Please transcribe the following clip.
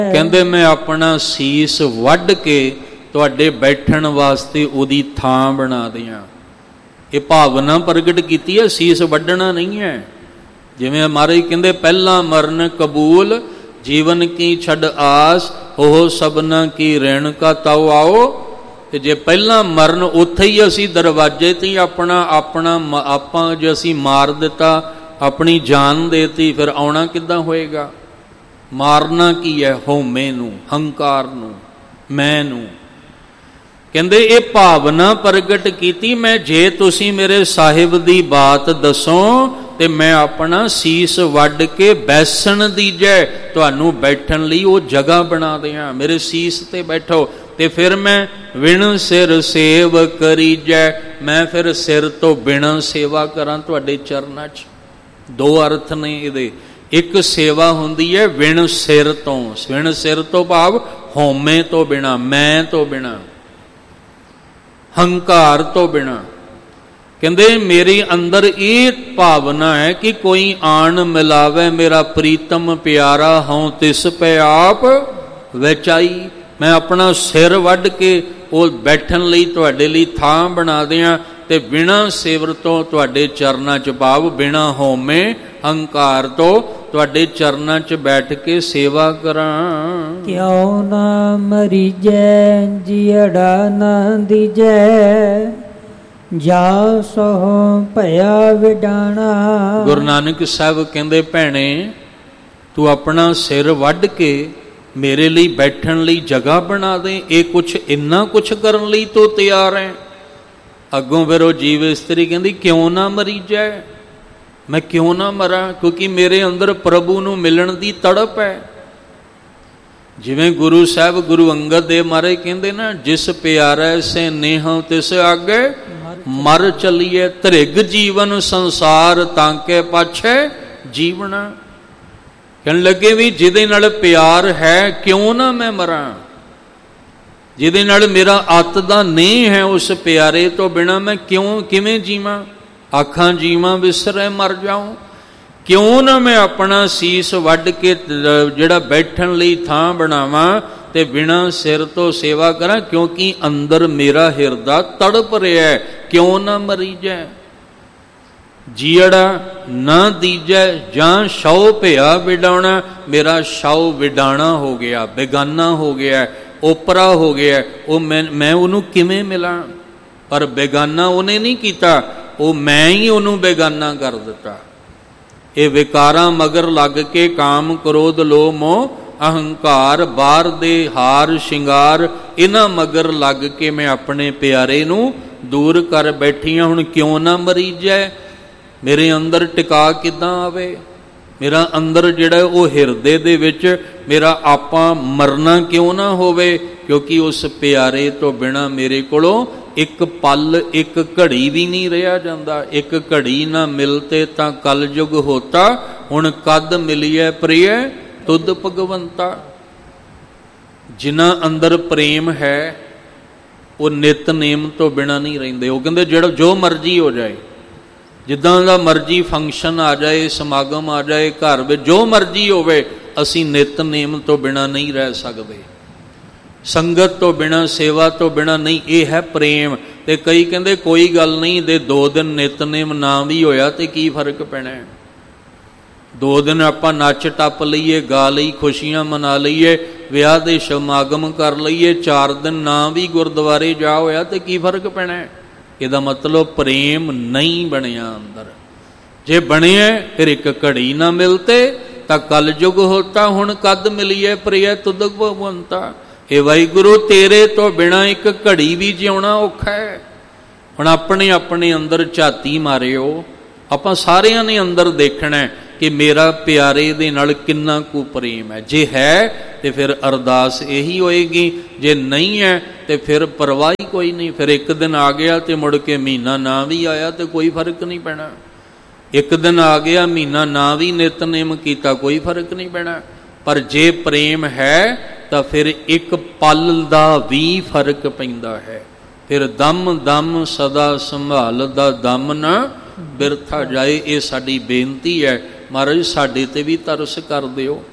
ਕਹਿੰਦੇ ਮੈਂ ਆਪਣਾ ਸੀਸ ਵੱਢ ਕੇ ਤੁਹਾਡੇ ਬੈਠਣ ਵਾਸਤੇ ਉਹਦੀ ਥਾਂ ਬਣਾ ਦਿਆਂ। ਇਹ ਭਾਵਨਾ ਪ੍ਰਗਟ ਕੀਤੀ ਹੈ, ਸੀਸ ਵੱਢਣਾ ਨਹੀਂ ਹੈ। ਜਿਵੇਂ ਮਹਾਰਾਜ ਕਹਿੰਦੇ ਪਹਿਲਾ ਮਰਨ ਕਬੂਲ ਜੀਵਨ ਕੀ ਛੱਡ ਆਸ, ਉਹ ਸਭਨਾ ਕੀ ਰਹਿਣ ਕਾ ਤਾਉ ਆਓ। ਤੇ ਜੇ ਪਹਿਲਾਂ ਮਰਨ ਉੱਥੇ ਹੀ ਅਸੀਂ ਦਰਵਾਜ਼ੇ ਤੇ ਆਪਾਂ ਜੇ ਅਸੀਂ ਮਾਰ ਦਿੱਤਾ, ਆਪਣੀ ਜਾਨ ਦੇਤੀ, ਫਿਰ ਆਉਣਾ ਕਿੱਦਾਂ ਹੋਏਗਾ? ਮਾਰਨਾ ਕੀ ਹੈ? ਹਉਮੈ ਨੂੰ, ਹੰਕਾਰ ਨੂੰ, ਮੈਂ ਨੂੰ। ਕਹਿੰਦੇ ਇਹ ਭਾਵਨਾ ਪ੍ਰਗਟ ਕੀਤੀ, ਮੈਂ ਜੇ ਤੁਸੀਂ ਮੇਰੇ ਸਾਹਿਬ ਦੀ ਬਾਤ ਦੱਸੋ ਤੇ ਮੈਂ ਆਪਣਾ ਸੀਸ ਵੱਢ ਕੇ ਬੈਸਣ ਦੀਜੈ, ਤੁਹਾਨੂੰ ਬੈਠਣ ਲਈ ਉਹ ਜਗ੍ਹਾ ਬਣਾ ਦਿਆਂ, ਮੇਰੇ ਸੀਸ ਤੇ ਬੈਠੋ। ਤੇ ਫਿਰ ਮੈਂ ਵਿਣ ਸਿਰ ਸੇਵ ਕਰੀਜੈ, ਮੈਂ ਫਿਰ ਸਿਰ ਤੋਂ ਬਿਨਾਂ ਸੇਵਾ ਕਰਾਂ ਤੁਹਾਡੇ ਚਰਨਾਂ 'ਚ। ਦੋ ਅਰਥ ਨੇ ਇਹਦੇ। ਇੱਕ ਸੇਵਾ ਹੁੰਦੀ ਹੈ ਵਿਣ ਸਿਰ ਤੋਂ, ਵਿਣ ਸਿਰ ਤੋਂ ਭਾਵ ਹਉਮੈ ਤੋਂ ਬਿਨਾਂ, ਮੈਂ ਤੋਂ ਬਿਨਾਂ, ਹੰਕਾਰ ਤੋਂ ਬਿਨਾਂ। ਕਹਿੰਦੇ ਮੇਰੇ ਅੰਦਰ ਇਹ ਭਾਵਨਾ ਹੈ ਕਿ ਕੋਈ ਆਣ ਮਿਲਾਵੇ, ਮੇਰਾ ਪ੍ਰੀਤਮ ਪਿਆਰਾ ਹਉ ਤਿਸ ਪੈ ਆਪ ਵਿਚਾਈ। ਮੈਂ ਆਪਣਾ ਸਿਰ ਵੱਢ ਕੇ ਉਹ ਬੈਠਣ ਲਈ ਤੁਹਾਡੇ ਲਈ ਥਾਂ ਬਣਾ ਦਿਆਂ, ਤੇ ਬਿਨਾਂ ਸਿਵਰ ਤੋਂ ਤੁਹਾਡੇ ਚਰਨਾਂ 'ਚ ਭਾਵ ਬਿਨਾਂ ਹਉਮੈ ਹੰਕਾਰ ਤੋਂ ਤੁਹਾਡੇ ਚਰਨਾਂ 'ਚ ਬੈਠ ਕੇ ਸੇਵਾ ਕਰਾਂ। ਕਿਉ ਨਾ ਮਰੀਜੈ ਜੀੜਾ ਨਾ ਦੀਜੈ, ਜਾ ਸੋ ਭਇਆ ਵਿਡਾਣਾ। ਗੁਰੂ ਨਾਨਕ ਸਾਹਿਬ ਕਹਿੰਦੇ ਭੈਣੇ ਤੂੰ ਆਪਣਾ ਸਿਰ ਵੱਢ ਕੇ ਮੇਰੇ ਲਈ ਬੈਠਣ ਲਈ ਜਗ੍ਹਾ ਬਣਾ ਦੇ, ਇਹ ਕੁਛ ਇੰਨਾ ਕੁਛ ਕਰਨ ਲਈ ਤੂੰ ਤਿਆਰ ਹੈ। ਅੱਗੋਂ ਫਿਰ ਉਹ ਜੀਵ ਇਸਤਰੀ ਕਹਿੰਦੀ ਕਿਉਂ ਨਾ ਮਰੀਜੈ, ਮੈਂ ਕਿਉਂ ਨਾ ਮਰਾਂ, ਕਿਉਂਕਿ ਮੇਰੇ ਅੰਦਰ ਪ੍ਰਭੂ ਨੂੰ ਮਿਲਣ ਦੀ ਤੜਪ ਹੈ। ਜਿਵੇਂ ਗੁਰੂ ਸਾਹਿਬ ਗੁਰੂ ਅੰਗਦ ਦੇਵ ਮਹਾਰਾਜ ਕਹਿੰਦੇ ਨਾ, ਜਿਸ ਪਿਆਰੈ ਸੇ ਨੇਹ ਤਿਸ ਆਗੇ ਮਰ ਚਲੀਏ, ਧ੍ਰਿਗ ਜੀਵਨ ਸੰਸਾਰ ਤਾਂਕੇ ਪਾਛੈ ਜੀਵਣਾ। ਕਹਿਣ ਲੱਗੇ ਵੀ ਜਿਹਦੇ ਨਾਲ ਪਿਆਰ ਹੈ ਕਿਉਂ ਨਾ ਮੈਂ ਮਰਾਂ, ਜਿਹਦੇ ਨਾਲ ਮੇਰਾ ਅੱਤ ਦਾ ਨੇਹ ਹੈ, ਉਸ ਪਿਆਰੇ ਤੋਂ ਬਿਨਾਂ ਮੈਂ ਕਿਵੇਂ ਜੀਵਾਂ। ਆਖਾਂ ਜੀਵਾਂ ਵਿਸਰੈ ਮਰ ਜਾਉ, ਕਿਉਂ ਨਾ ਮੈਂ ਆਪਣਾ ਸੀਸ ਵੱਢ ਕੇ ਜਿਹੜਾ ਬੈਠਣ ਲਈ ਥਾਂ ਬਣਾਵਾਂ ਤੇ ਬਿਨਾਂ ਸਿਰ ਤੋਂ ਸੇਵਾ ਕਰਾਂ, ਕਿਉਂਕਿ ਅੰਦਰ ਮੇਰਾ ਹਿਰਦਾ ਤੜਪ ਰਿਹਾ, ਕਿਉਂ ਨਾ ਮਰੀਜੈ। ਜੀੜਾ ਨਾ ਦੀਜੈ ਜਾਂ ਸ਼ਉ ਭਿਆ ਵਿਡਾਉਣਾ, ਮੇਰਾ ਸ਼ਉ ਵਿਡਾਣਾ ਹੋ ਗਿਆ, ਬੇਗਾਨਾ ਹੋ ਗਿਆ, ਓਪਰਾ ਹੋ ਗਿਆ। ਉਹ ਮੈਂ ਉਹਨੂੰ ਕਿਵੇਂ ਮਿਲਾਂ? ਪਰ ਬੇਗਾਨਾ ਉਹਨੇ ਨਹੀਂ ਕੀਤਾ, ਉਹ ਮੈਂ ਹੀ ਉਹਨੂੰ ਬੇਗਾਨਾ ਕਰ ਦਿੱਤਾ। ਇਹ ਵਿਕਾਰਾਂ ਮਗਰ ਲੱਗ ਕੇ ਕਾਮ ਕ੍ਰੋਧ ਲੋਭ ਮੋਹ ਅਹੰਕਾਰ, ਬਾਹਰ ਦੇ ਹਾਰ ਸ਼ਿੰਗਾਰ, ਇਹਨਾਂ ਮਗਰ ਲੱਗ ਕੇ ਮੈਂ ਆਪਣੇ ਪਿਆਰੇ ਨੂੰ ਦੂਰ ਕਰ ਬੈਠੀ ਹਾਂ। ਹੁਣ ਕਿਉਂ ਨਾ ਮਰੀਜੈ, ਮੇਰੇ ਅੰਦਰ ਟਿਕਾ ਕਿੱਦਾਂ ਆਵੇ? ਮੇਰਾ ਅੰਦਰ ਜਿਹੜਾ ਉਹ ਹਿਰਦੇ ਦੇ ਵਿੱਚ ਮੇਰਾ ਆਪਾ ਮਰਨਾ ਕਿਉਂ ਨਾ ਹੋਵੇ? ਕਿਉਂਕਿ ਉਸ ਪਿਆਰੇ ਤੋਂ ਬਿਨਾਂ ਮੇਰੇ ਕੋਲੋਂ ਇੱਕ ਪਲ, ਇੱਕ ਘੜੀ ਵੀ ਨਹੀਂ ਰਿਹਾ ਜਾਂਦਾ। ਇੱਕ ਘੜੀ ਨਾ ਮਿਲਤੇ ਤਾਂ ਕਲਯੁਗ ਹੋਤਾ, ਹੁਣ ਕਦ ਮਿਲੀਐ ਪ੍ਰਿਯ ਤੁਧ ਭਗਵੰਤਾ। ਜਿਨ੍ਹਾਂ ਅੰਦਰ ਪ੍ਰੇਮ ਹੈ ਉਹ ਨਿਤਨੇਮ ਤੋਂ ਬਿਨਾਂ ਨਹੀਂ ਰਹਿੰਦੇ। ਉਹ ਕਹਿੰਦੇ ਜਿਹੜਾ ਜੋ ਮਰਜ਼ੀ ਹੋ ਜਾਏ, ਜਿੱਦਾਂ ਦਾ ਮਰਜ਼ੀ ਫੰਕਸ਼ਨ ਆ ਜਾਏ, ਸਮਾਗਮ ਆ ਜਾਏ, ਘਰ ਵਿੱਚ ਜੋ ਮਰਜ਼ੀ ਹੋਵੇ, ਅਸੀਂ ਨਿਤਨੇਮ ਤੋਂ ਬਿਨਾਂ ਨਹੀਂ ਰਹਿ ਸਕਦੇ, ਸੰਗਤ ਤੋਂ ਬਿਨਾਂ, ਸੇਵਾ ਤੋਂ ਬਿਨਾਂ ਨਹੀਂ। ਇਹ ਹੈ ਪ੍ਰੇਮ। ਤੇ ਕਈ ਕਹਿੰਦੇ ਕੋਈ ਗੱਲ ਨਹੀਂ, ਦੇ 2 ਦਿਨ ਨਿਤਨੇਮ ਨਾ ਵੀ ਹੋਇਆ ਤੇ ਕੀ ਫਰਕ ਪੈਣਾ? 2 ਦਿਨ ਆਪਾਂ ਨੱਚ ਟੱਪ ਲਈਏ, ਗਾ ਲਈ, ਖੁਸ਼ੀਆਂ ਮਨਾ ਲਈਏ, ਵਿਆਹ ਦੇ ਸਮਾਗਮ ਕਰ ਲਈਏ, 4 ਦਿਨ ਨਾ ਵੀ ਗੁਰਦੁਆਰੇ ਜਾ ਹੋਇਆ ਤੇ ਕੀ ਫਰਕ ਪੈਣਾ? ਇਹਦਾ ਮਤਲਬ ਪ੍ਰੇਮ ਨਹੀਂ ਬਣਿਆ ਅੰਦਰ। ਜੇ ਬਣਿਆ ਫਿਰ ਇੱਕ ਘੜੀ ਨਾ ਮਿਲਤੇ ਤਾਂ ਕਲਯੁਗ ਹੋਤਾ, ਹੁਣ ਕਦ ਮਿਲੀਏ ਪ੍ਰਿਯ ਤੁਧ ਭਗਵੰਤਾ। ਇਹ ਵਾਹਿਗੁਰੂ ਤੇਰੇ ਤੋਂ ਬਿਨਾਂ ਇੱਕ ਘੜੀ ਵੀ ਜਿਉਣਾ ਔਖਾ ਹੈ। ਹੁਣ ਆਪਣੇ ਅੰਦਰ ਝਾਤੀ ਮਾਰਿਓ, ਆਪਾਂ ਸਾਰਿਆਂ ਨੇ ਅੰਦਰ ਦੇਖਣਾ ਕਿ ਮੇਰਾ ਪਿਆਰੇ ਦੇ ਨਾਲ ਕਿੰਨਾ ਕੁ ਪ੍ਰੇਮ ਹੈ। ਜੇ ਹੈ ਤੇ ਫਿਰ ਅਰਦਾਸ ਇਹੀ ਹੋਏਗੀ, ਜੇ ਨਹੀਂ ਹੈ ਤੇ ਫਿਰ ਪਰਵਾਹ ਹੀ ਕੋਈ ਨਹੀਂ। ਫਿਰ ਇੱਕ ਦਿਨ ਆ ਗਿਆ ਤੇ ਮੁੜ ਕੇ ਮਹੀਨਾ ਨਾ ਵੀ ਆਇਆ ਤੇ ਕੋਈ ਫਰਕ ਨਹੀਂ ਪੈਣਾ। ਇੱਕ ਦਿਨ ਆ ਗਿਆ, ਮਹੀਨਾ ਨਾ ਵੀ ਨਿਤਨੇਮ ਕੀਤਾ, ਕੋਈ ਫਰਕ ਨਹੀਂ ਪੈਣਾ। ਪਰ ਜੇ ਪ੍ਰੇਮ ਹੈ ਤਾਂ ਫਿਰ ਇੱਕ ਪਲ ਦਾ ਵੀ ਫਰਕ ਪੈਂਦਾ ਹੈ। ਫਿਰ ਦਮ ਦਮ ਸਦਾ ਸੰਭਾਲਦਾ ਦਮ ਨਾ ਬਿਰਥਾ ਜਾਏ। ਇਹ ਸਾਡੀ ਬੇਨਤੀ ਹੈ, ਮਹਾਰਾਜ ਸਾਡੇ ਤੇ ਵੀ ਤਰਸ ਕਰ ਦਿਓ।